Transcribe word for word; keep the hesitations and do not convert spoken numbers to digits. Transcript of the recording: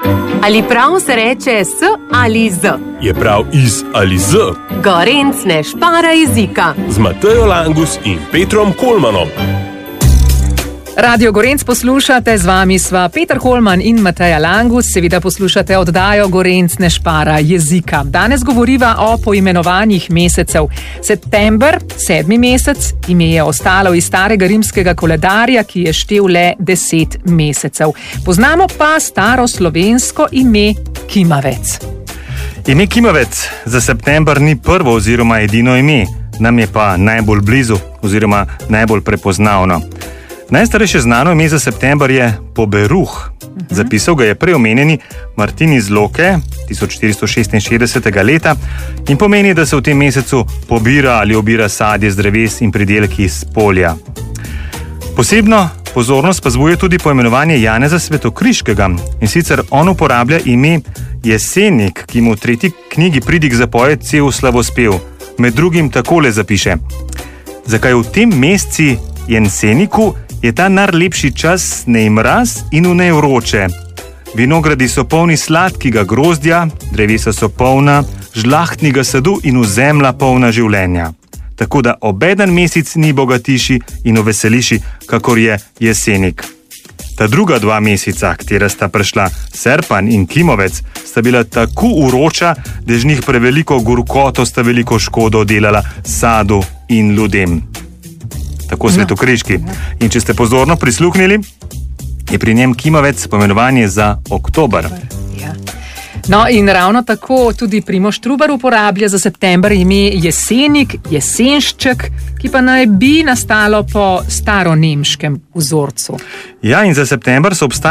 Ali prav se reče s ali z? Je prav iz ali z? Gorenc ne špara jezika. Z Matejo Langus in Petrom Kolmanom. Radio Gorenc poslušate, z vami sva Peter Kolman in Mateja Langus. Seveda poslušate oddajo Gorenc ne špara jezika. Danes govoriva o poimenovanjih mesecev. September, sedmi mesec, ime je ostalo iz starega rimskega koledarja, ki je štel le deset mesecev. Poznamo pa staro slovensko ime Kimavec. Ime Kimavec za september ni prvo oziroma edino ime, nam je pa najbolj blizu oziroma najbolj prepoznavno. Najstarejše znano ime za september je Poberuh. Zapisal ga je prej omenjeni Martin iz Loke tisoč štiristo šestinšestdesetega leta in pomeni, da se v tem mesecu pobira ali obira sadje z dreves in pridelki iz polja. Posebno pozornost pa zbuje tudi poimenovanje Janeza Svetokriškega, in sicer on uporablja ime Jesenik, ki mu v tretji knjigi Pridig zapoje cel slavospev. Med drugim takole zapiše: zakaj v tem meseci Jeseniku je ta najlepši čas nej mraz in v nej vroče. Vinogradi so polni sladkega grozdja, drevesa so polna žlahtnega sadu in zemlja polna življenja. Tako da obeden mesec ni bogatiši in veseliši, kakor je Jesenik. Ta druga dva meseca, katera sta prišla, Serpan in Kimovec, sta bila tako uroča, da z njih preveliko gurkoto sta veliko škodo delala sadu in ljudem. Tako Svetokriški. In če ste pozorno prisluhnili, je pri njem Kimavec poimenovanje za oktober. Ja. No in ravno tako tudi Primož Trubar uporablja za september ime Jesenik, Jesenšček, ki pa naj bi nastalo po staronemškem vzorcu. Ja, in za september so obstajali